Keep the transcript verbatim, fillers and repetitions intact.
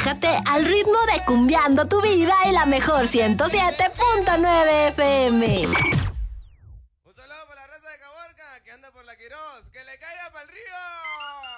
relájate al ritmo de Cumbiando tu Vida y la mejor ciento siete punto nueve F M. Un saludo para la raza de Caborca que anda por la Quirós. ¡Que le caiga para el río!